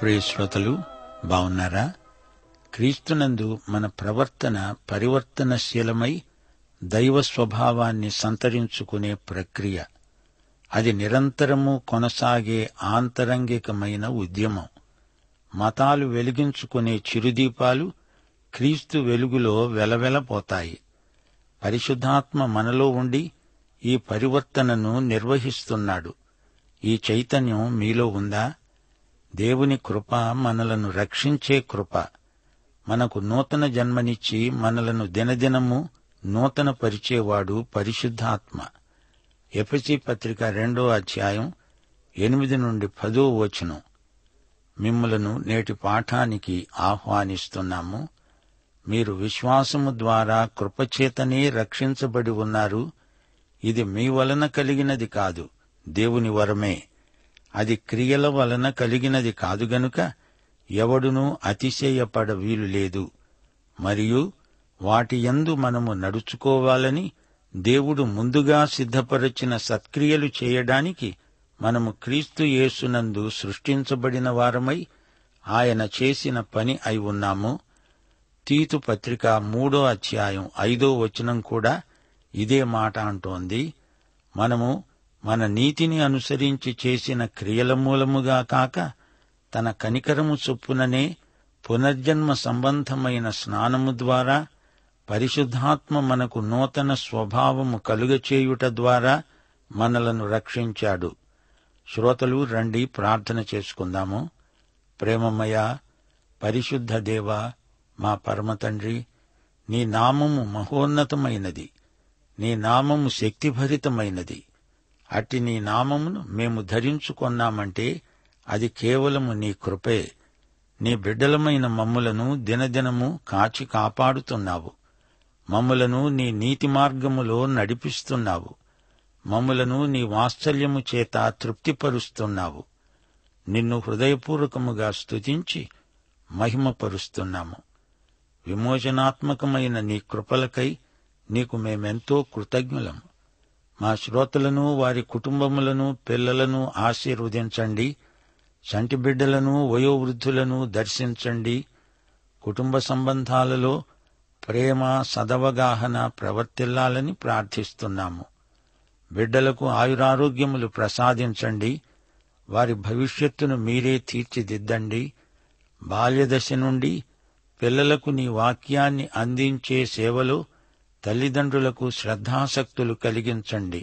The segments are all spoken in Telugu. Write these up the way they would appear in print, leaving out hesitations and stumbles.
ప్రియ శ్రోతలు, బావున్నారా? క్రీస్తునందు మన ప్రవర్తన పరివర్తనశీలమై దైవ స్వభావాన్ని సంతరించుకునే ప్రక్రియ. అది నిరంతరము కొనసాగే ఆంతరంగికమైన ఉద్యమం. మతాలు వెలిగించుకునే చిరుదీపాలు క్రీస్తు వెలుగులో వెలవెలపోతాయి. పరిశుద్ధాత్మ మనలో ఉండి ఈ పరివర్తనను నిర్వహిస్తున్నాడు. ఈ చైతన్యం మీలో ఉందా? దేవుని కృప మనలను రక్షించే కృప. మనకు నూతన జన్మనిచ్చి మనలను దినదినము నూతన పరిచేవాడు పరిశుద్ధాత్మ. ఎఫెసీ పత్రిక 2వ అధ్యాయం 8 నుండి 10వ వచనం. మిమ్ములను నేటి పాఠానికి ఆహ్వానిస్తున్నాము. మీరు విశ్వాసము ద్వారా కృపచేతనే రక్షించబడి ఉన్నారు. ఇది మీ వలన కలిగినది కాదు, దేవుని వరమే. అది క్రియల వలన కలిగినది కాదు గనుక ఎవడునూ అతిశయపడ వీలు లేదు. మరియు వాటి యందు మనము నడుచుకోవాలని దేవుడు ముందుగా సిద్ధపరచిన సత్క్రియలు చేయడానికి మనము క్రీస్తు యేసునందు సృష్టించబడిన వారమై ఆయన చేసిన పని అయి ఉన్నాము. తీతు పత్రిక 3వ అధ్యాయం 5వ వచనం కూడా ఇదే మాట అంటోంది. మనము మన నీతిని అనుసరించి చేసిన క్రియల మూలముగా కాక తన కనికరము చొప్పుననే పునర్జన్మ సంబంధమైన స్నానము ద్వారా పరిశుద్ధాత్మ మనకు నూతన స్వభావము కలుగచేయుట ద్వారా మనలను రక్షించాడు. శ్రోతలు, రండి ప్రార్థన చేసుకుందాము. ప్రేమమయ పరిశుద్ధ దేవా, మా పరమతండ్రి, నీ నామము మహోన్నతమైనది, నీ నామము శక్తిభరితమైనది. అట్టి నీ నామమును మేము ధరించుకొన్నామంటే అది కేవలము నీ కృపే. నీ బిడ్డలమైన మమ్ములను దినదినము కాచి కాపాడుతున్నావు. మమ్ములను నీ నీతి మార్గములో నడిపిస్తున్నావు. మమ్ములను నీ వాత్సల్యము చేత తృప్తిపరుస్తున్నావు. నిన్ను హృదయపూర్వకముగా స్తుతించి మహిమపరుస్తున్నాము. విమోచనాత్మకమైన నీ కృపలకై నీకు మేమెంతో కృతజ్ఞులము. మా శ్రోతలను, వారి కుటుంబములను, పిల్లలను ఆశీర్వదించండి. చంటి బిడ్డలను, వయోవృద్ధులను దర్శించండి. కుటుంబ సంబంధాలలో ప్రేమ, సదవగాహన ప్రవర్తిల్లాలని ప్రార్థిస్తున్నాము. బిడ్డలకు ఆయురారోగ్యములు ప్రసాదించండి. వారి భవిష్యత్తును మీరే తీర్చిదిద్దండి. బాల్యదశ నుండి పిల్లలకు నీ వాక్యాన్ని అందించే సేవలో తల్లిదండ్రులకు శ్రద్ధాసక్తులు కలిగించండి.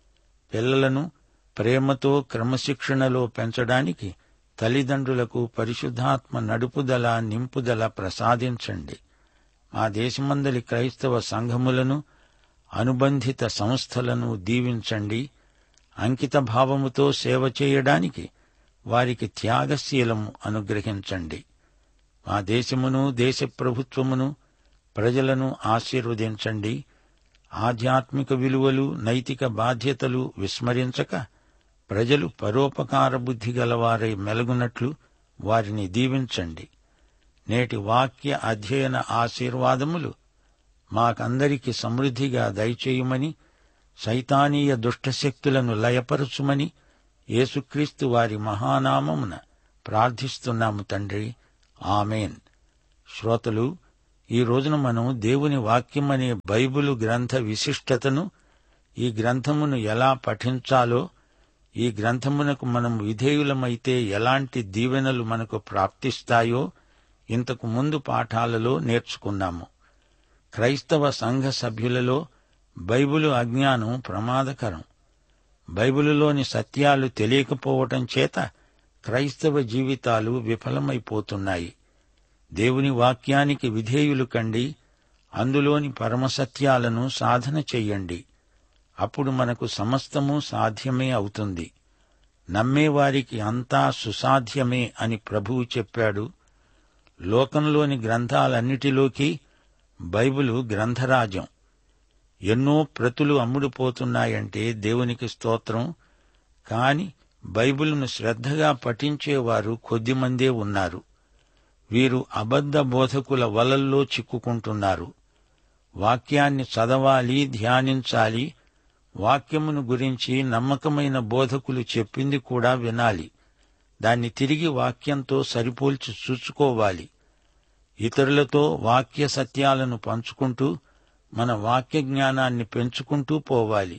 పిల్లలను ప్రేమతో క్రమశిక్షణలో పెంచడానికి తల్లిదండ్రులకు పరిశుద్ధాత్మ నడుపుదల, నింపుదల ప్రసాదించండి. మా దేశమందలి క్రైస్తవ సంఘములను, అనుబంధిత సంస్థలను దీవించండి. అంకిత భావముతో సేవ చేయడానికి వారికి త్యాగశీలము అనుగ్రహించండి. మా దేశమును, దేశ ప్రభుత్వమును, ప్రజలను ఆశీర్వదించండి. ఆధ్యాత్మిక విలువలు, నైతిక బాధ్యతలు విస్మరించక ప్రజలు పరోపకార బుద్ధి గలవారై మెలగునట్లు వారిని దీవించండి. నేటి వాక్య అధ్యయన ఆశీర్వాదములు మాకందరికి సమృద్ధిగా దయచేయుమని, సైతానీయ దుష్టశక్తులను లయపరచుమని యేసుక్రీస్తు వారి మహానామమున ప్రార్థిస్తున్నాము తండ్రి. ఆమేన్. శ్రోతలు, ఈ రోజున మనం దేవుని వాక్యమనే బైబిలు గ్రంథ విశిష్టతను, ఈ గ్రంథమును ఎలా పఠించాలో, ఈ గ్రంథమునకు మనం విధేయులమైతే ఎలాంటి దీవెనలు మనకు ప్రాప్తిస్తాయో ఇంతకు ముందు పాఠాలలో నేర్చుకున్నాము. క్రైస్తవ సంఘ సభ్యులలో బైబిలు అజ్ఞానం ప్రమాదకరం. బైబిలులోని సత్యాలు తెలియకపోవటం చేత క్రైస్తవ జీవితాలు విఫలమైపోతున్నాయి. దేవుని వాక్యానికి విధేయులు కండి. అందులోని పరమసత్యాలను సాధన చెయ్యండి. అప్పుడు మనకు సమస్తము సాధ్యమే అవుతుంది. నమ్మేవారికి అంతా సుసాధ్యమే అని ప్రభువు చెప్పాడు. లోకంలోని గ్రంథాలన్నిటిలోకి బైబిలు గ్రంథరాజ్యం. ఎన్నో ప్రతులు అమ్ముడుపోతున్నాయంటే దేవునికి స్తోత్రం. కాని బైబిలును శ్రద్ధగా పఠించేవారు కొద్దిమందే ఉన్నారు. వీరు అబద్ధ బోధకుల వలల్లో చిక్కుకుంటున్నారు. వాక్యాన్ని చదవాలి, ధ్యానించాలి. వాక్యమును గురించి నమ్మకమైన బోధకులు చెప్పింది కూడా వినాలి. దాన్ని తిరిగి వాక్యంతో సరిపోల్చి చూసుకోవాలి. ఇతరులతో వాక్య సత్యాలను పంచుకుంటూ మన వాక్య జ్ఞానాన్ని పెంచుకుంటూ పోవాలి.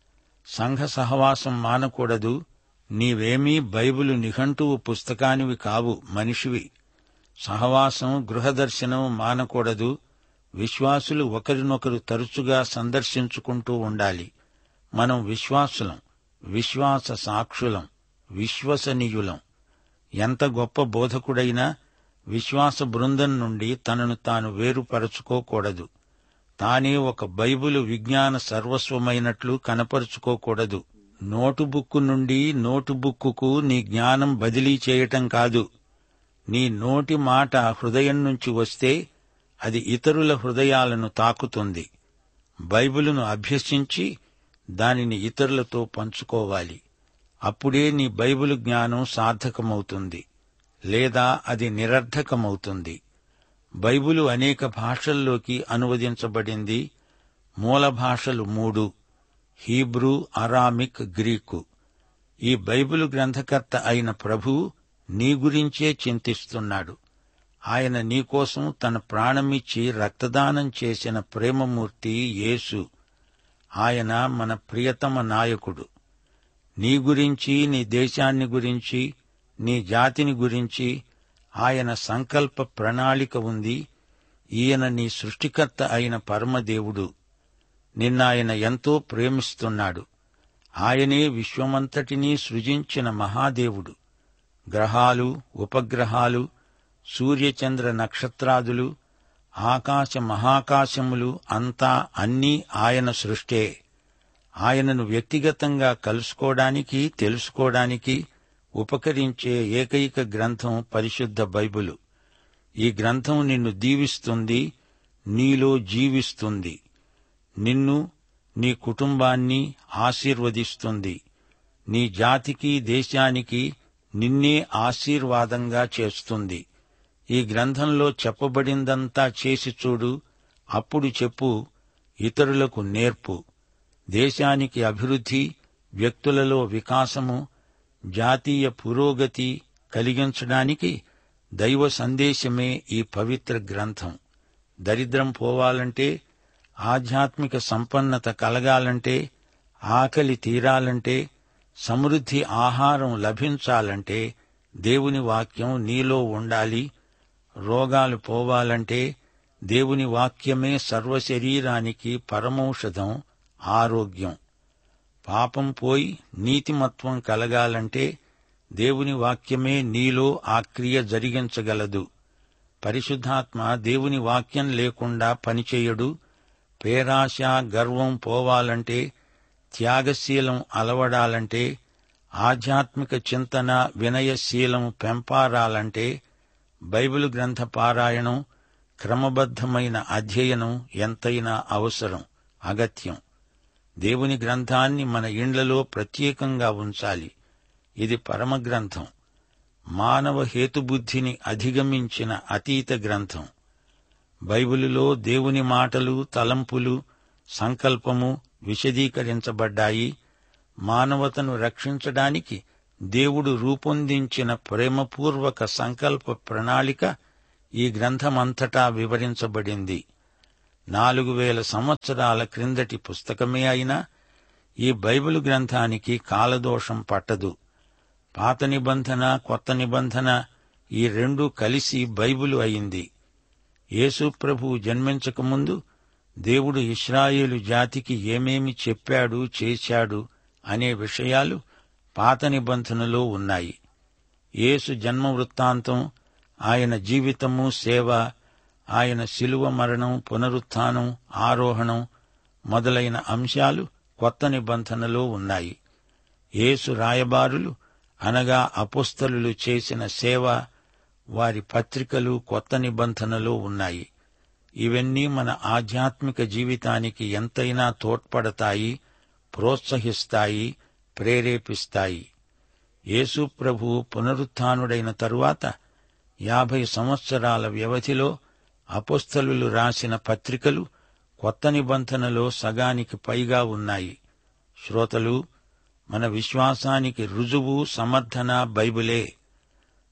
సంఘ సహవాసం మానకూడదు. నీవేమీ బైబిలు నిఘంటువు పుస్తకానివి కావు, మనిషివి. సహవాసం, గృహదర్శనం మానకూడదు. విశ్వాసులు ఒకరినొకరు తరచుగా సందర్శించుకుంటూ ఉండాలి. మనం విశ్వాసులం, విశ్వాస సాక్షులం, విశ్వసనీయులం. ఎంత గొప్ప బోధకుడైనా విశ్వాస బృందం నుండి తనను తాను వేరుపరచుకోకూడదు. తానే ఒక బైబిలు విజ్ఞాన సర్వస్వమైనట్లు కనపరుచుకోకూడదు. నోటుబుక్కు నుండి నోటుబుక్కుకు నీ జ్ఞానం బదిలీ చేయటం కాదు. నీ నోటి మాట హృదయం నుంచి వస్తే అది ఇతరుల హృదయాలను తాకుతుంది. బైబిలును అభ్యసించి దానిని ఇతరులతో పంచుకోవాలి. అప్పుడే నీ బైబిలు జ్ఞానం సార్థకమవుతుంది, లేదా అది నిరర్థకమవుతుంది. బైబిలు అనేక భాషల్లోకి అనువదించబడింది. మూల భాషలు 3: హీబ్రూ, అరామిక్, గ్రీకు. ఈ బైబిలు గ్రంథకర్త అయిన ప్రభువు నీ గురించే చింతిస్తున్నాడు. ఆయన నీకోసం తన ప్రాణమిచ్చి రక్తదానం చేసిన ప్రేమమూర్తి యేసు. ఆయన మన ప్రియతమ నాయకుడు. నీ గురించి, నీ దేశాన్ని గురించి, నీ జాతిని గురించి ఆయన సంకల్ప ప్రణాళిక ఉంది. ఈయన నీ సృష్టికర్త అయిన పరమదేవుడు. నిన్నాయన ఎంతో ప్రేమిస్తున్నాడు. ఆయనే విశ్వమంతటినీ సృజించిన మహాదేవుడు. గ్రహాలు, ఉపగ్రహాలు, సూర్యచంద్ర నక్షత్రాదులు, ఆకాశ మహాకాశములు అంతా అన్నీ ఆయన సృష్టే. ఆయనను వ్యక్తిగతంగా కలుసుకోవడానికి, తెలుసుకోవడానికి ఉపకరించే ఏకైక గ్రంథం పరిశుద్ధ బైబిలు. ఈ గ్రంథం నిన్ను దీవిస్తుంది, నీలో జీవిస్తుంది. నిన్ను, నీ కుటుంబాన్ని ఆశీర్వదిస్తుంది. నీ జాతికి, దేశానికి నిన్నే ఆశీర్వాదంగా చేస్తుంది. ఈ గ్రంథంలో చెప్పబడిందంతా చేసి చూడు. అప్పుడు చెప్పు, ఇతరులకు నేర్పు. దేశానికి అభివృద్ధి, వ్యక్తులలో వికాసము, జాతీయ పురోగతి కలిగించడానికి దైవ సందేశమే ఈ పవిత్ర గ్రంథం. దరిద్రం పోవాలంటే, ఆధ్యాత్మిక సంపన్నత కలగాలంటే, ఆకలి తీరాలంటే, సమృద్ధి ఆహారం లభించాలంటే దేవుని వాక్యం నీలో ఉండాలి. రోగాలు పోవాలంటే దేవుని వాక్యమే సర్వశరీరానికి పరమౌషధం, ఆరోగ్యం. పాపం పోయి నీతిమత్వం కలగాలంటే దేవుని వాక్యమే నీలో ఆ క్రియ జరిగించగలదు. పరిశుద్ధాత్మ దేవుని వాక్యం లేకుండా పనిచేయడు. పేరాశ, గర్వం పోవాలంటే, త్యాగశీలం అలవడాలంటే, ఆధ్యాత్మిక చింతన, వినయశీలం పెంపారాలంటే బైబిలు గ్రంథ పారాయణం, క్రమబద్ధమైన అధ్యయనం ఎంతైనా అవసరం, అగత్యం. దేవుని గ్రంథాన్ని మన ఇండ్లలో ప్రత్యేకంగా ఉంచాలి. ఇది పరమగ్రంథం, మానవ హేతుబుద్ధిని అధిగమించిన అతీత గ్రంథం. బైబిలులో దేవుని మాటలు, తలంపులు, సంకల్పము విశదీకరించబడ్డాయి. మానవతను రక్షించడానికి దేవుడు రూపొందించిన ప్రేమపూర్వక సంకల్ప ప్రణాళిక ఈ గ్రంథమంతటా వివరించబడింది. 4000 సంవత్సరాల క్రిందటి పుస్తకమే అయినా ఈ బైబిలు గ్రంథానికి కాలదోషం పట్టదు. పాత నిబంధన, కొత్త నిబంధన ఈ రెండూ కలిసి బైబిలు అయింది. యేసు ప్రభువు జన్మించకముందు దేవుడు ఇశ్రాయేలు జాతికి ఏమేమి చెప్పాడు, చేశాడు అనే విషయాలు పాత నిబంధనలో ఉన్నాయి. యేసు జన్మ వృత్తాంతం, ఆయన జీవితము, సేవ, ఆయన శిలువ మరణం, పునరుత్థానం, ఆరోహణం మొదలైన అంశాలు కొత్త నిబంధనలో ఉన్నాయి. యేసు రాయబారులు అనగా అపోస్తలులు చేసిన సేవ, వారి పత్రికలు కొత్త నిబంధనలో ఉన్నాయి. ఇవన్నీ మన ఆధ్యాత్మిక జీవితానికి ఎంతైనా తోడ్పడతాయి, ప్రోత్సహిస్తాయి, ప్రేరేపిస్తాయి. యేసు ప్రభువు పునరుత్థానుడైన తరువాత 50 సంవత్సరాల వ్యవధిలో అపోస్తలులు రాసిన పత్రికలు కొత్త నిబంధనలో సగానికి పైగా ఉన్నాయి. శ్రోతలు, మన విశ్వాసానికి రుజువు, సమర్థన బైబిలే.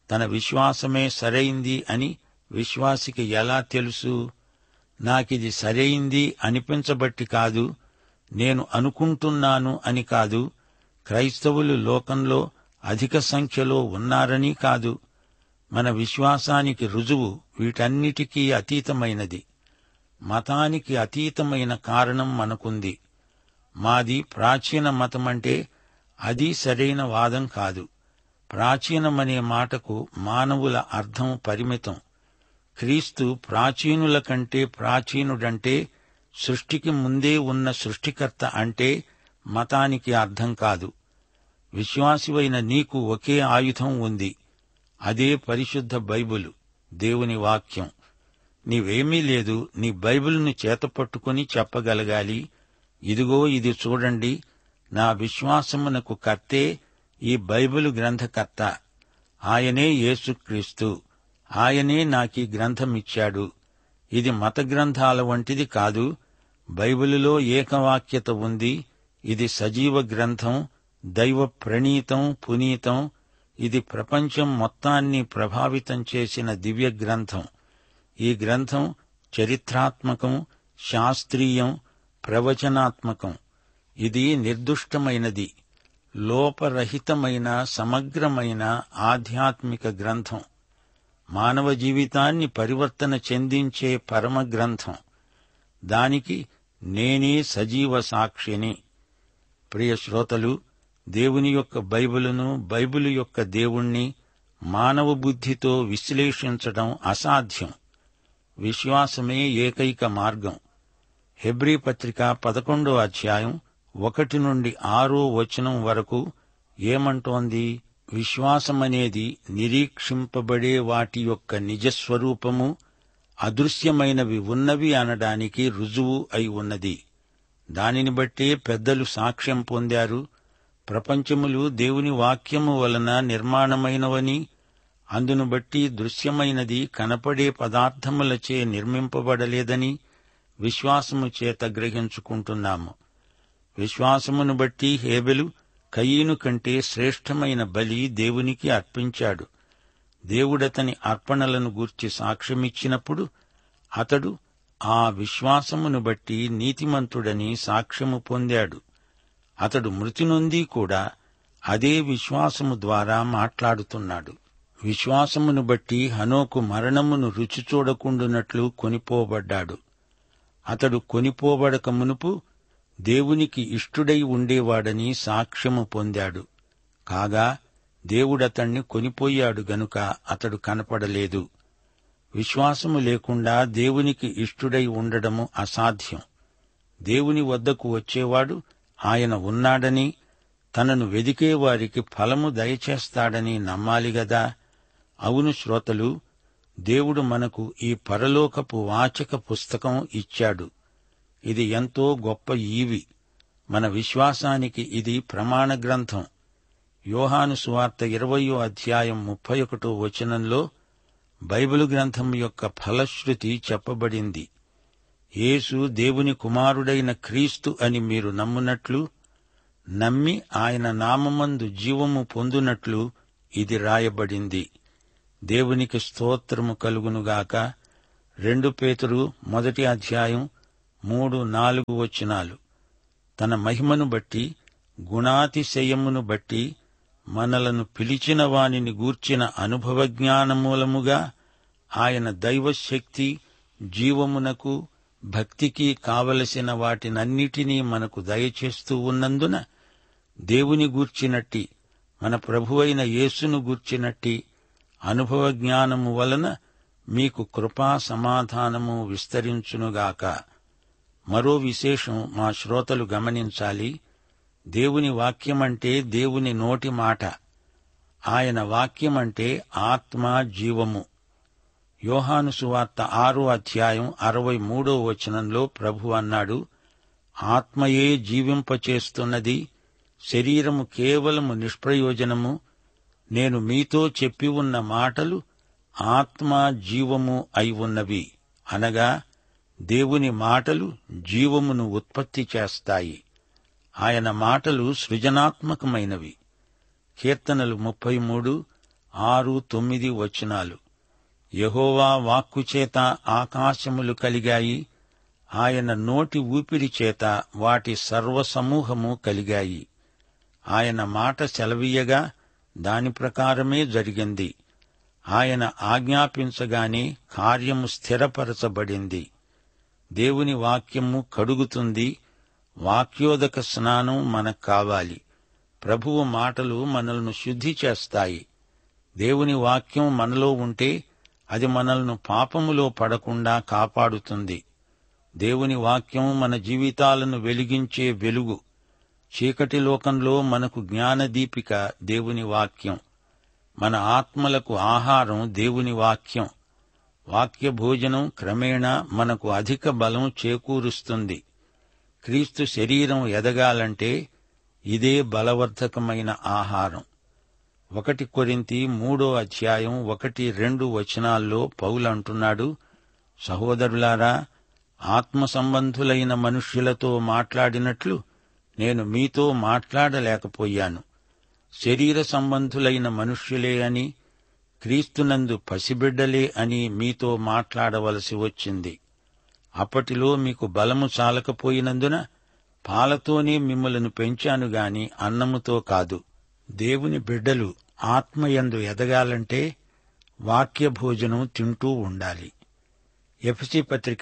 తన విశ్వాసమే సరైంది అని విశ్వాసికి ఎలా తెలుసు? నాకిది సరైంది అనిపించబట్టి కాదు, నేను అనుకుంటున్నాను అని కాదు, క్రైస్తవులు లోకంలో అధిక సంఖ్యలో ఉన్నారని కాదు. మన విశ్వాసానికి రుజువు వీటన్నిటికీ అతీతమైనది. మతానికి అతీతమైన కారణం మనకుంది. మాది ప్రాచీన మతమంటే అది సరైన వాదం కాదు. ప్రాచీనమనే మాటకు మానవుల అర్థం పరిమితం. క్రీస్తు ప్రాచీనుల కంటే ప్రాచీనుడంటే సృష్టికి ముందే ఉన్న సృష్టికర్త అంటే మతానికి అర్థం కాదు. విశ్వాసివైన నీకు ఒకే ఆయుధం ఉంది. అదే పరిశుద్ధ బైబిలు, దేవుని వాక్యం. నీవేమీ లేదు, నీ బైబిలును చేతపట్టుకుని చెప్పగలగాలి, ఇదిగో ఇది చూడండి, నా విశ్వాసమునకు కర్తే ఈ బైబిలు గ్రంథకర్త. ఆయనే యేసుక్రీస్తు. ఆయనే నాకీ గ్రంథమిచ్చాడు. ఇది మత గ్రంథాల వంటిది కాదు. బైబిలులో ఏకవాక్యత ఉంది. ఇది సజీవ గ్రంథం, దైవ ప్రణీతం, పునీతం. ఇది ప్రపంచం మొత్తాన్ని ప్రభావితం చేసిన దివ్య గ్రంథం. ఈ గ్రంథం చరిత్రాత్మకం, శాస్త్రీయం, ప్రవచనాత్మకం. ఇది నిర్దుష్టమైనది, లోపరహితమైన, సమగ్రమైన ఆధ్యాత్మిక గ్రంథం. మానవ జీవితాన్ని పరివర్తన చెందించే పరమ గ్రంథం. దానికి నేనే సజీవ సాక్షిని. ప్రియ శ్రోతలు, దేవుని యొక్క బైబిలును, బైబిలు యొక్క దేవుణ్ణి మానవ బుద్ధితో విశ్లేషించడం అసాధ్యం. విశ్వాసమే ఏకైక మార్గం. హెబ్రీ పత్రిక 11వ అధ్యాయం 1 నుండి 6వ వచనం వరకు ఏమంటోంది? విశ్వాసమనేది నిరీక్షింపబడే వాటి యొక్క నిజస్వరూపము, అదృశ్యమైనవి ఉన్నవి అనడానికి రుజువు అయి ఉన్నది. దానిని బట్టే పెద్దలు సాక్ష్యం పొందారు. ప్రపంచములు దేవుని వాక్యము వలన నిర్మాణమైనవని, అందును బట్టి దృశ్యమైనది కనపడే పదార్థములచే నిర్మింపబడలేదని విశ్వాసము చేత గ్రహించుకుంటున్నాము. విశ్వాసమును బట్టి హేబెలు కయీను కంటే శ్రేష్టమైన బలి దేవునికి అర్పించాడు. దేవుడతని అర్పణలను గూర్చి సాక్ష్యమిచ్చినప్పుడు అతడు ఆ విశ్వాసమును బట్టి నీతిమంతుడని సాక్ష్యము పొందాడు. అతడు మృతి నొంది కూడా అదే విశ్వాసము ద్వారా మాట్లాడుతున్నాడు. విశ్వాసమును బట్టి హనోకు మరణమును రుచి చూడకుండునట్లు కొనిపోబడ్డాడు. అతడు కొనిపోబడక మునుపు దేవునికి ఇష్టుడై ఉండేవాడని సాక్ష్యము పొందాడు. కాగా దేవుడతణ్ణి కొనిపోయాడు గనుక అతడు కనపడలేదు. విశ్వాసము లేకుండా దేవునికి ఇష్టుడై ఉండడము అసాధ్యం. దేవుని వద్దకు వచ్చేవాడు ఆయన ఉన్నాడని, తనను వెదికేవారికి ఫలము దయచేస్తాడని నమ్మాలిగదా. అవును శ్రోతలు, దేవుడు మనకు ఈ పరలోకపు వాచక పుస్తకం ఇచ్చాడు. ఇది ఎంతో గొప్ప ఈవి. మన విశ్వాసానికి ఇది ప్రమాణ గ్రంథం. యోహాను సువార్త 20వ అధ్యాయం 31వ వచనంలో బైబిలు గ్రంథం యొక్క ఫలశ్రుతి చెప్పబడింది. యేసు దేవుని కుమారుడైన క్రీస్తు అని మీరు నమ్మునట్లు, నమ్మి ఆయన నామమందు జీవము పొందునట్లు ఇది రాయబడింది. దేవునికి స్తోత్రము కలుగునుగాక. 2 పేతురు 1వ అధ్యాయం 3-4 వచనాలు. తన మహిమను బట్టి, గుణాతిశయమును బట్టి మనలను పిలిచిన వానిని గూర్చిన అనుభవజ్ఞానమూలముగా ఆయన దైవశక్తి, జీవమునకు, భక్తికి కావలసిన వాటినన్నిటినీ మనకు దయచేస్తూ ఉన్నందున దేవుని గూర్చినట్టి, మన ప్రభువైన యేసును గూర్చినట్టి అనుభవ జ్ఞానము వలన మీకు కృపా సమాధానము విస్తరించునుగాక. మరో విశేషం మా శ్రోతలు గమనించాలి. దేవుని వాక్యమంటే దేవుని నోటి మాట. ఆయన వాక్యమంటే ఆత్మ, జీవము. యోహాను సువార్త 6వ అధ్యాయం 63వ వచనంలో ప్రభు అన్నాడు, ఆత్మయే జీవింపచేస్తున్నది, శరీరము కేవలము నిష్ప్రయోజనము. నేను మీతో చెప్పి ఉన్న మాటలు ఆత్మ, జీవము అయి ఉన్నవి. అనగా దేవుని మాటలు జీవమును ఉత్పత్తి చేస్తాయి. ఆయన మాటలు సృజనాత్మకమైనవి. కీర్తనలు 33, 6-9 వచనాలు. యెహోవా వాక్కుచేత ఆకాశములు కలిగాయి, ఆయన నోటి ఊపిరి చేత వాటి సర్వసమూహము కలిగాయి. ఆయన మాట సెలవీయగా దాని ప్రకారమే జరిగింది. ఆయన ఆజ్ఞాపించగానే కార్యము స్థిరపరచబడింది. దేవుని వాక్యము కడుగుతుంది. వాక్యోదక స్నానం మనకు కావాలి. ప్రభువు మాటలు మనల్ని శుద్ధి చేస్తాయి. దేవుని వాక్యం మనలో ఉంటే అది మనల్ని పాపములో పడకుండా కాపాడుతుంది. దేవుని వాక్యం మన జీవితాలను వెలిగించే వెలుగు. చీకటి లోకంలో మనకు జ్ఞానదీపిక దేవుని వాక్యం. మన ఆత్మలకు ఆహారం దేవుని వాక్యం. వాక్య భోజనం క్రమేణా మనకు అధిక బలం చేకూరుస్తుంది. క్రీస్తు శరీరం ఎదగాలంటే ఇదే బలవర్ధకమైన ఆహారం. 1 కొరింథీ 3:1-2 వచనాల్లో పౌలంటున్నాడు, సహోదరులారా, ఆత్మ సంబంధులైన మనుష్యులతో మాట్లాడినట్లు నేను మీతో మాట్లాడలేకపోయాను. శరీర సంబంధులైన మనుష్యులే అని, క్రీస్తునందు పసిబిడ్డలే అని మీతో మాట్లాడవలసి వచ్చింది. అప్పటిలో మీకు బలము చాలకపోయినందున పాలతోనే మిమ్మలను పెంచాను గాని అన్నముతో కాదు. దేవుని బిడ్డలు ఆత్మయందు ఎదగాలంటే వాక్య భోజనం తింటూ ఉండాలి. ఎఫెసీ పత్రిక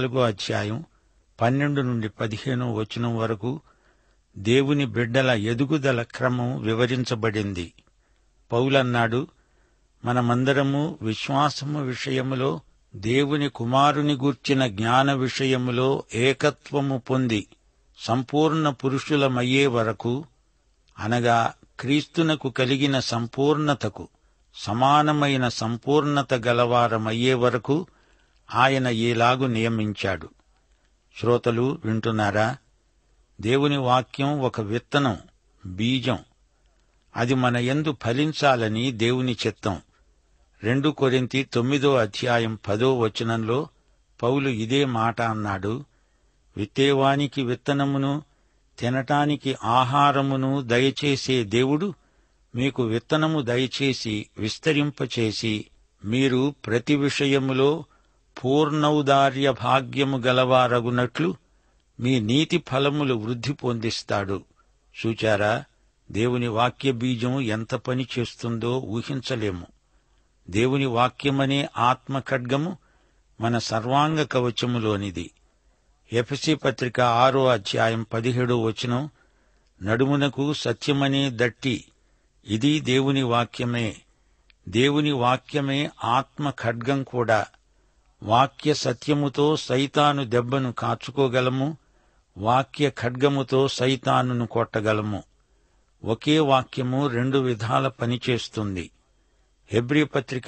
4:12-15 వచనం వరకు దేవుని బిడ్డల ఎదుగుదల క్రమం వివరించబడింది. పౌలన్నాడు, మనమందరము విశ్వాసము విషయములో దేవుని కుమారుని గూర్చిన జ్ఞాన విషయములో ఏకత్వము పొంది సంపూర్ణ పురుషులమయ్యే వరకు, అనగా క్రీస్తునకు కలిగిన సంపూర్ణతకు సమానమైన సంపూర్ణత గలవారమయ్యే వరకు ఆయన ఈలాగు నియమించాడు. శ్రోతలు వింటున్నారా? దేవుని వాక్యం ఒక విత్తనం, బీజం. అది మన యందు ఫలించాలని దేవుని చిత్తం. 2 కొరింథీ 9:10 వచనంలో పౌలు ఇదే మాట అన్నాడు. విత్తేవానికి విత్తనమును, తినటానికి ఆహారమును దయచేసే దేవుడు మీకు విత్తనము దయచేసి విస్తరింపచేసి మీరు ప్రతి విషయములో పూర్ణౌదార్య భాగ్యము గలవారగునట్లు మీ నీతి ఫలములు వృద్ధి పొందిస్తాడు. చూచారా, దేవుని వాక్య బీజం ఎంత పని చేస్తుందో ఊహించలేము. దేవుని వాక్యమనే ఆత్మ ఖడ్గము మన సర్వాంగ కవచములోనిది. ఎఫెసీ పత్రిక 6:17 వచనం, నడుమునకు సత్యమనే దట్టి, ఇది దేవుని వాక్యమే. దేవుని వాక్యమే ఆత్మ ఖడ్గం కూడా. వాక్య సత్యముతో సైతాను దెబ్బను కాచుకోగలము, వాక్య ఖడ్గముతో సైతానును కొట్టగలము. ఒకే వాక్యము 2 విధాల పనిచేస్తుంది. హెబ్రీ పత్రిక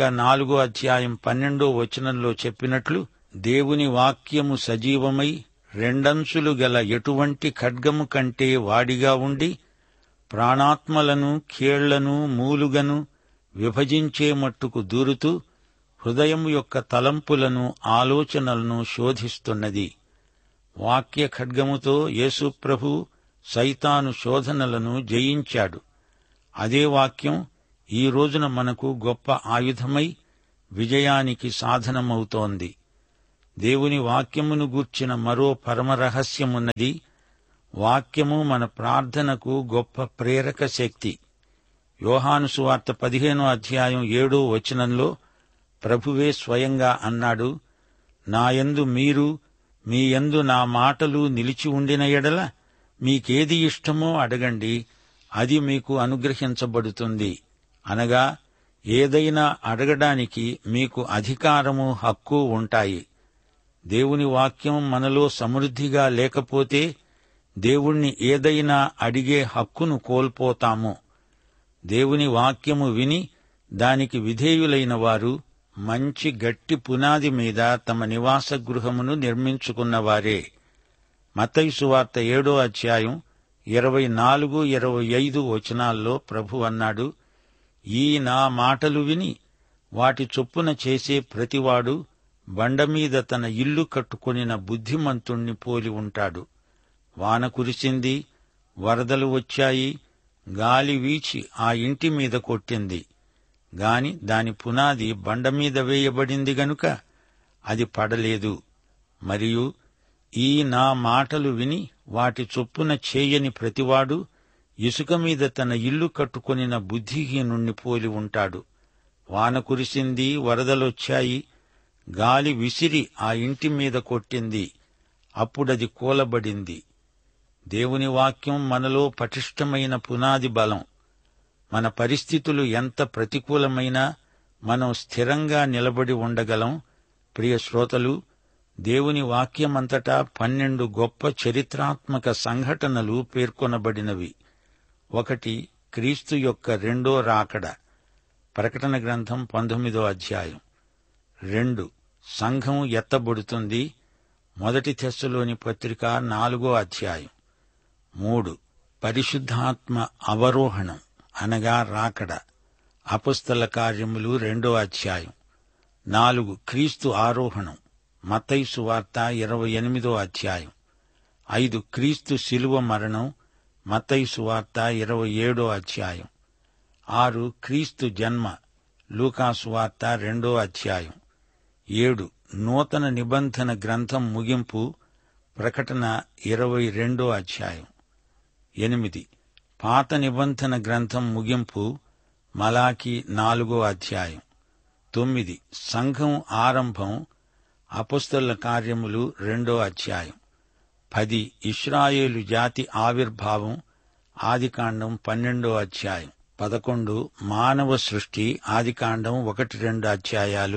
4:12 వచనంలో చెప్పినట్లు, దేవుని వాక్యము సజీవమై రెండంచులు గల ఎటువంటి ఖడ్గము కంటే వాడిగా ఉండి ప్రాణాత్మలను కీళ్లను మూలుగను విభజించే మట్టుకు దూరుతూ హృదయం యొక్క తలంపులను ఆలోచనలను శోధిస్తున్నది. వాక్య ఖడ్గముతో యేసు ప్రభు సైతాను శోధనలను జయించాడు. అదే వాక్యం ఈ రోజున మనకు గొప్ప ఆయుధమై విజయానికి సాధనమవుతోంది. దేవుని వాక్యమును గూర్చిన మరో పరమరహస్యమున్నది. వాక్యము మన ప్రార్థనకు గొప్ప ప్రేరక శక్తి. యోహాను సువార్త 15:7 వచనంలో ప్రభువే స్వయంగా అన్నాడు, నాయందు మీరు, మీ యందు నా మాటలు నిలిచి ఉండిన ఎడల మీకేది ఇష్టమో అడగండి, అది మీకు అనుగ్రహించబడుతుంది. అనగా ఏదైనా అడగడానికి మీకు అధికారము, హక్కు ఉంటాయి. దేవుని వాక్యం మనలో సమృద్ధిగా లేకపోతే దేవుణ్ణి ఏదైనా అడిగే హక్కును కోల్పోతాము. దేవుని వాక్యము విని దానికి విధేయులైన వారు మంచి గట్టి పునాది మీద తమ నివాస గృహమును నిర్మించుకున్నవారే. మత్తయి సువార్త 7:24-25 వచనాల్లో ప్రభు అన్నాడు, ఈ నా మాటలు విని వాటి చొప్పున చేసే ప్రతివాడు బండమీద తన ఇల్లు కట్టుకొనిన బుద్ధిమంతుణ్ణి పోలి ఉంటాడు. వాన కురిసింది, వరదలు వచ్చాయి, గాలి వీచి ఆ ఇంటి మీద కొట్టింది. గాని దాని పునాది బండమీద వేయబడింది గనుక అది పడలేదు. మరియు ఈ నా మాటలు విని వాటి చొప్పున చేయని ప్రతివాడు ఇసుక మీద తన ఇల్లు కట్టుకొనిన బుద్ధిహీనుణ్ణి పోలి ఉంటాడు. వాన కురిసింది, వరదలొచ్చాయి, గాలి విసిరి ఆ ఇంటి మీద కొట్టింది, అప్పుడది కూలబడింది. దేవుని వాక్యం మనలో పటిష్టమైన పునాది బలం. మన పరిస్థితులు ఎంత ప్రతికూలమైనా మనం స్థిరంగా నిలబడి ఉండగలం. ప్రియ శ్రోతలు, దేవుని వాక్యమంతటా 12 గొప్ప చరిత్రాత్మక సంఘటనలు పేర్కొనబడినవి. 1. క్రీస్తు యొక్క రెండో రాకడ. ప్రకటన గ్రంథం 19వ అధ్యాయం. 2. సంఘం ఎత్తబడుతుంది. 1 తెస్సలోని పత్రిక 4వ అధ్యాయం. 3. పరిశుద్ధాత్మ అవరోహణం అనగా రాకడ. అపొస్తల కార్యములు 2వ అధ్యాయం. 4. క్రీస్తు ఆరోహణం. మత్తయి సువార్త 28వ అధ్యాయం. 5. క్రీస్తు శిలువ మరణం. మత్తయి సువార్త 27వ అధ్యాయం. 6. క్రీస్తు జన్మ. లూకా సువార్త 2వ అధ్యాయం. 7. నూతన నిబంధన గ్రంథం ముగింపు. ప్రకటన 22వ అధ్యాయం. 8. పాత నిబంధన గ్రంథం ముగింపు. మలాకి 4వ అధ్యాయం. 9. సంఘం ఆరంభం. అపొస్తలుల కార్యములు 2వ అధ్యాయం. 10. ఇశ్రాయేలు జాతి ఆవిర్భావం. ఆదికాండం 12వ అధ్యాయం. 11. మానవ సృష్టి. ఆదికాండం 1-2 అధ్యాయాలు.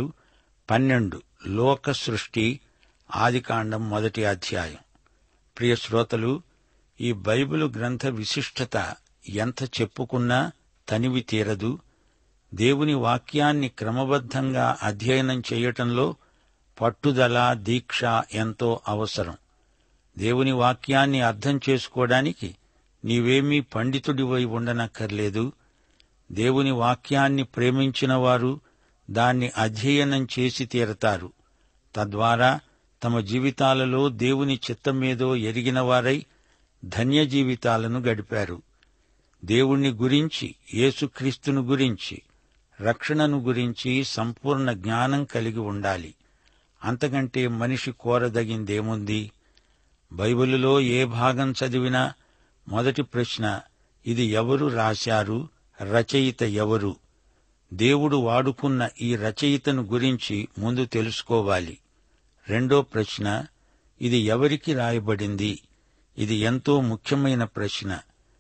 12. లోక సృష్టి. ఆదికాండం 1వ అధ్యాయం. ప్రియ శ్రోతలు, ఈ బైబిలు గ్రంథ విశిష్టత ఎంత చెప్పుకున్నా తనివి తీరదు. దేవుని వాక్యాన్ని క్రమబద్ధంగా అధ్యయనం చేయటంలో పట్టుదల, దీక్ష ఎంతో అవసరం. దేవుని వాక్యాన్ని అర్థం చేసుకోవడానికి నీవేమీ పండితుడివై ఉండనక్కర్లేదు. దేవుని వాక్యాన్ని ప్రేమించిన వారు దాన్ని అధ్యయనం చేసి తీరతారు. తద్వారా తమ జీవితాలలో దేవుని చిత్తమేదో ఎరిగినవారై ధన్య జీవితాలను గడిపారు. దేవుణ్ణి గురించి, యేసుక్రీస్తును గురించి, రక్షణను గురించి సంపూర్ణ జ్ఞానం కలిగి ఉండాలి. అంతకంటే మనిషి కోరదగిందేముంది? బైబిలులో ఏ భాగం చదివినా మొదటి ప్రశ్న, ఇది ఎవరు రాశారు? రచయిత ఎవరు? దేవుడు వాడుకున్న ఈ రచయితను గురించి ముందు తెలుసుకోవాలి. రెండో ప్రశ్న, ఇది ఎవరికి రాయబడింది? ఇది ఎంతో ముఖ్యమైన ప్రశ్న.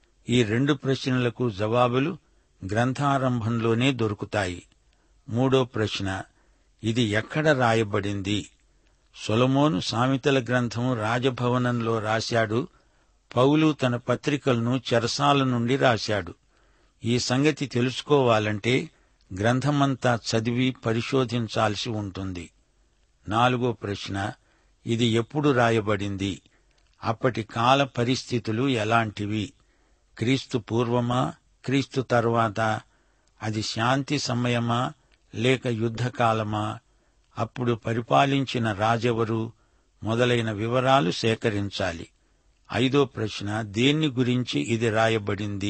ఈ 2 ప్రశ్నలకు జవాబులు గ్రంథారంభంలోనే దొరుకుతాయి. మూడో ప్రశ్న, ఇది ఎక్కడ రాయబడింది? సొలొమోను సామెతల గ్రంథం రాజభవనంలో రాశాడు. పౌలు తన పత్రికలను చెరసాల నుండి రాశాడు. ఈ సంగతి తెలుసుకోవాలంటే గ్రంథమంతా చదివి పరిశోధించాల్సి ఉంటుంది. నాలుగో ప్రశ్న, ఇది ఎప్పుడు రాయబడింది? అప్పటి కాల పరిస్థితులు ఎలాంటివి? క్రీస్తు పూర్వమా, క్రీస్తు తరువాత? అది శాంతి సమయమా లేక యుద్ధకాలమా? అప్పుడు పరిపాలించిన రాజెవరు? మొదలైన వివరాలు సేకరించాలి. ఐదో ప్రశ్న, దేన్ని గురించి ఇది రాయబడింది?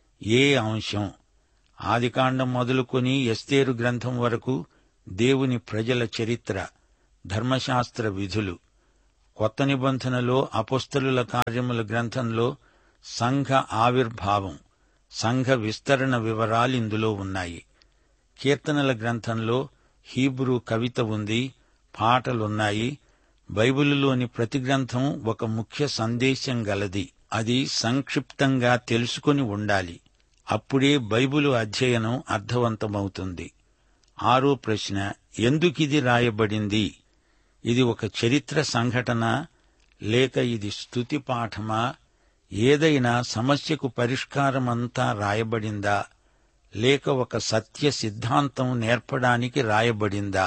ఏ అంశం? ఆదికాండం మొదలుకొని ఎస్తేరు గ్రంథం వరకు దేవుని ప్రజల చరిత్ర, ధర్మశాస్త్ర విధులు. కొత్త నిబంధనలో అపొస్తలుల కార్యముల గ్రంథంలో సంఘ ఆవిర్భావం, సంఘ విస్తరణ వివరాలిందులో ఉన్నాయి. కీర్తనల గ్రంథంలో హీబ్రూ కవిత ఉంది, పాటలున్నాయి. బైబిలులోని ప్రతి గ్రంథం ఒక ముఖ్య సందేశం గలది. అది సంక్షిప్తంగా తెలుసుకొని ఉండాలి. అప్పుడే బైబిలు అధ్యయనం అర్థవంతమవుతుంది. ఆరో ప్రశ్న, ఎందుకిది రాయబడింది? ఇది ఒక చరిత్ర సంఘటన లేక ఇది స్తుతి పాఠమా? ఏదైనా సమస్యకు పరిష్కారమంతా రాయబడిందా లేక ఒక సత్య సిద్ధాంతం నేర్పడానికి రాయబడిందా?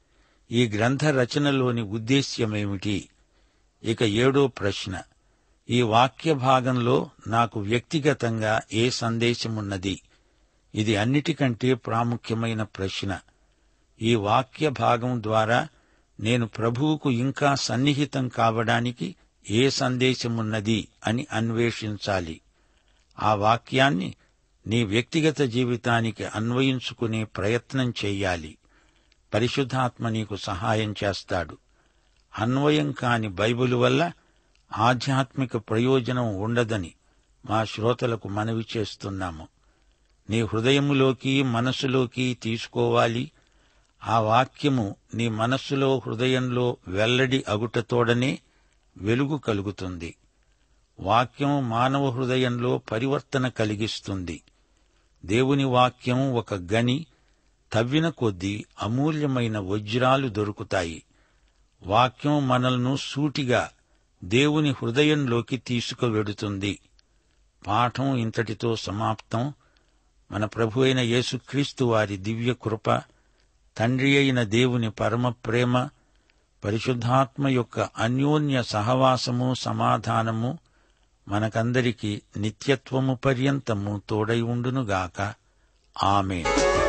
ఈ గ్రంథ రచనలోని ఉద్దేశ్యమేమిటి? ఇక ఏడో ప్రశ్న, ఈ వాక్య భాగంలో నాకు వ్యక్తిగతంగా ఏ సందేశమున్నది? ఇది అన్నిటికంటే ప్రాముఖ్యమైన ప్రశ్న. ఈ వాక్య భాగం ద్వారా నేను ప్రభువుకు ఇంకా సన్నిహితం కావడానికి ఏ సందేశమున్నది అని అన్వేషించాలి. ఆ వాక్యాన్ని నీ వ్యక్తిగత జీవితానికి అన్వయించుకునే ప్రయత్నం చెయ్యాలి. పరిశుద్ధాత్మ నీకు సహాయం చేస్తాడు. అన్వయం కాని బైబిలు వల్ల ఆధ్యాత్మిక ప్రయోజనం ఉండదని మా శ్రోతలకు మనవి చేస్తున్నాము. నీ హృదయములోకి మనస్సులోకి తీసుకోవాలి. ఆ వాక్యము నీ మనస్సులో హృదయంలో వెల్లడి అగుటతోడనే వెలుగు కలుగుతుంది. వాక్యం మానవ హృదయంలో పరివర్తన కలిగిస్తుంది. దేవుని వాక్యం ఒక గని, తవ్విన కొద్దీ అమూల్యమైన వజ్రాలు దొరుకుతాయి. వాక్యం మనల్ని సూటిగా దేవుని హృదయంలోకి తీసుకువెడుతుంది. పాఠం ఇంతటితో సమాప్తం. మన ప్రభు అయిన యేసుక్రీస్తు వారి దివ్య కృప, తండ్రి అయిన దేవుని పరమ ప్రేమ, పరిశుద్ధాత్మ యొక్క అన్యోన్య సహవాసము, సమాధానము మనకందరికీ నిత్యత్వము పర్యంతము తోడై ఉండునుగాక. ఆమేన్.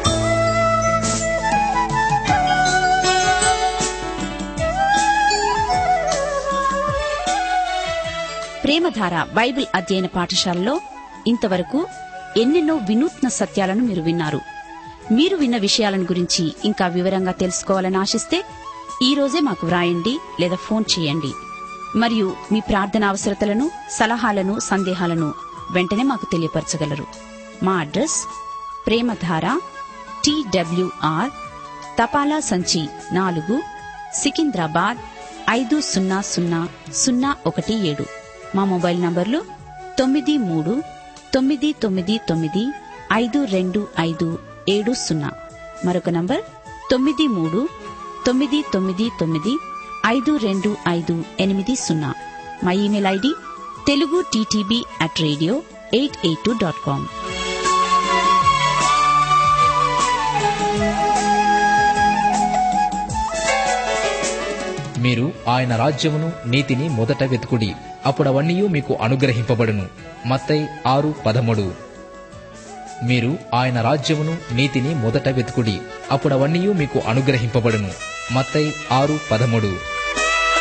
ప్రేమధార బైబిల్ అధ్యయన పాఠశాలలో ఇంతవరకు ఎన్నెన్నో వినూత్న సత్యాలను మీరు విన్నారు. మీరు విన్న విషయాలను గురించి ఇంకా వివరంగా తెలుసుకోవాలని ఆశిస్తే ఈ రోజే మాకు వ్రాయండి లేదా ఫోన్ చేయండి. మరియు మీ ప్రార్థన అవసరతలను, సలహాలను, సందేహాలను వెంటనే మాకు తెలియపరచగలరు. మా అడ్రస్ ప్రేమధార TWR తపాలా సంచి 4, సికింద్రాబాద్ 500017. మా మొబైల్ నంబర్లు 9399952570. మరొక నంబర్ 9399952580. మా ఇమెయిల్ ఐడి telugu@radio882.com. మీరు ఆయన రాజ్యమును నీతిని మొదట వెతుకుడి, అప్పుడవన్నీయూ మీకు అనుగ్రహింపబడును. మత్తయి 6:13. మీరు ఆయన రాజ్యమును నీతిని మొదట వెతుకుడి, అప్పుడవన్నీయూ మీకు అనుగ్రహింపబడును. మత్తయి 6:13.